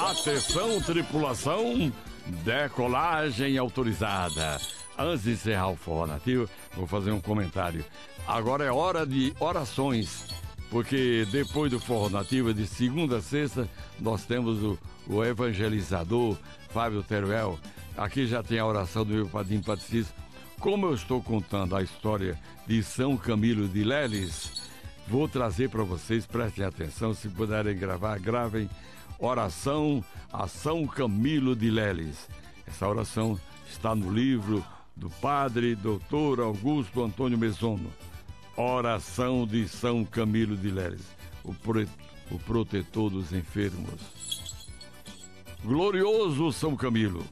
Atenção, tripulação, decolagem autorizada. Antes de encerrar o Forró Nativo, vou fazer um comentário. Agora é hora de orações, porque depois do Forró Nativo, de segunda a sexta, nós temos o evangelizador Fábio Teruel. Aqui já tem a oração do meu padrinho Patricício. Como eu estou contando a história de São Camilo de Leles, vou trazer para vocês, prestem atenção, se puderem gravar, gravem. Oração a São Camilo de Leles. Essa oração está no livro do padre Dr. Augusto Antônio Mesono. Oração de São Camilo de Leles, o protetor dos enfermos. Glorioso São Camilo,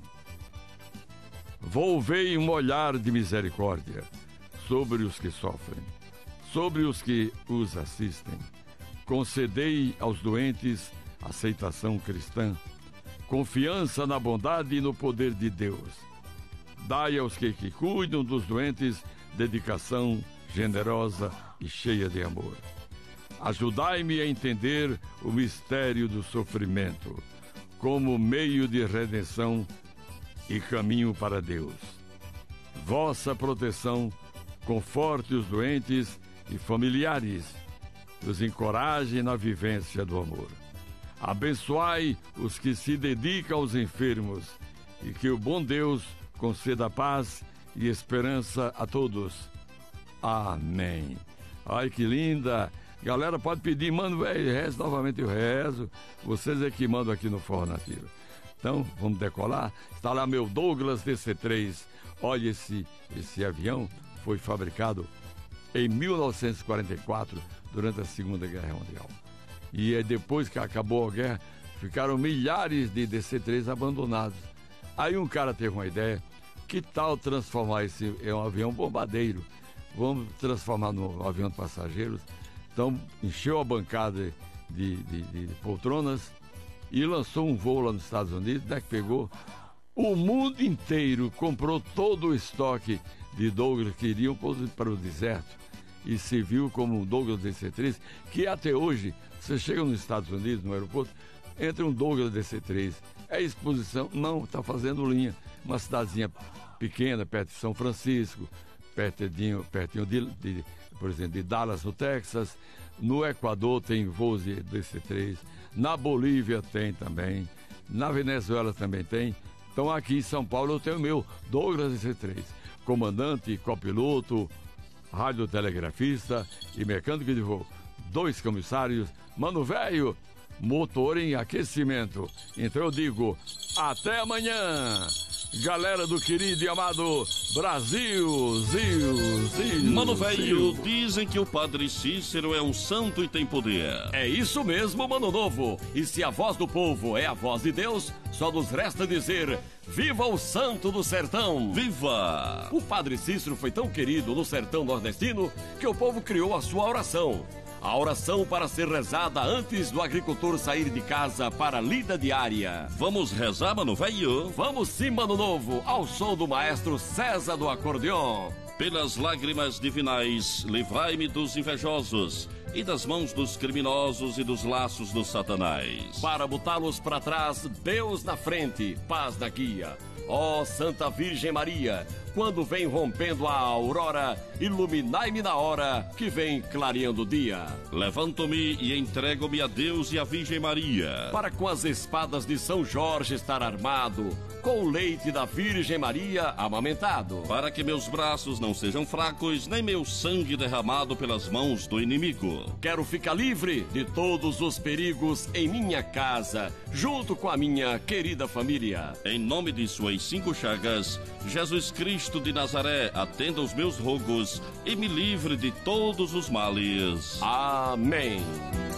volvei um olhar de misericórdia sobre os que sofrem, sobre os que os assistem. Concedei aos doentes aceitação cristã, confiança na bondade e no poder de Deus. Dai aos que cuidam dos doentes dedicação generosa e cheia de amor. Ajudai-me a entender o mistério do sofrimento como meio de redenção e caminho para Deus. Vossa proteção conforte os doentes e familiares, os encoraje na vivência do amor. Abençoai os que se dedicam aos enfermos e que o bom Deus conceda paz e esperança a todos. Amém. Ai, que linda! Galera, pode pedir, mano, velho, rezo novamente, eu rezo. Vocês é que mandam aqui no Forró Nativo. Então, vamos decolar. Está lá meu Douglas DC-3. Olha, esse avião foi fabricado em 1944, durante a Segunda Guerra Mundial. E é depois que acabou a guerra, ficaram milhares de DC-3 abandonados. Aí um cara teve uma ideia, que tal transformar esse um avião bombardeiro? Vamos transformar no avião de passageiros. Então, encheu a bancada de poltronas e lançou um voo lá nos Estados Unidos, né, que pegou o mundo inteiro, comprou todo o estoque de Douglas que iriam para o deserto e serviu como um Douglas DC-3, que até hoje, você chega nos Estados Unidos, no aeroporto, entra um Douglas DC-3, é exposição, não, está fazendo linha, uma cidadezinha pequena, perto de São Francisco, pertinho por exemplo, de Dallas, no Texas. No Equador tem voos de DC-3, na Bolívia tem também, na Venezuela também tem. Então aqui em São Paulo eu tenho o meu Douglas DC-3, comandante, copiloto, radiotelegrafista e mecânico de voo. 2 comissários, mano velho, motor em aquecimento. Então eu digo, até amanhã, galera do querido e amado Brasil, Zil. Mano velho, dizem que o Padre Cícero é um santo e tem poder. É isso mesmo, mano novo. E se a voz do povo é a voz de Deus, só nos resta dizer, viva o santo do sertão. Viva! O Padre Cícero foi tão querido no sertão nordestino que o povo criou a sua oração. A oração para ser rezada antes do agricultor sair de casa para a lida diária. Vamos rezar, mano velho? Vamos sim, mano novo, ao som do maestro César do acordeon. Pelas lágrimas divinais, livrai-me dos invejosos e das mãos dos criminosos e dos laços do Satanás. Para botá-los para trás, Deus na frente, paz na guia. Ó Santa Virgem Maria, quando vem rompendo a aurora, iluminai-me na hora que vem clareando o dia. Levanto-me e entrego-me a Deus e à Virgem Maria, para com as espadas de São Jorge estar armado, com o leite da Virgem Maria amamentado, para que meus braços não sejam fracos, nem meu sangue derramado pelas mãos do inimigo. Quero ficar livre de todos os perigos em minha casa, junto com a minha querida família. Em nome de suas 5 chagas, Jesus Cristo de Nazaré, atenda os meus rogos e me livre de todos os males. Amém.